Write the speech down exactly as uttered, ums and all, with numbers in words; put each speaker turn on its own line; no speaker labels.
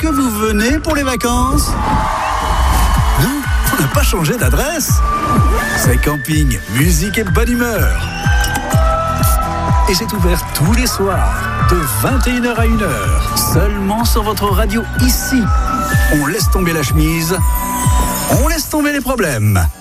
que vous venez pour les vacances? Non, on n'a pas changé d'adresse. C'est camping, musique et bonne humeur. Et c'est ouvert tous les soirs, de vingt et une heures à une heure, seulement sur votre radio ici. On laisse tomber la chemise, on laisse tomber les problèmes.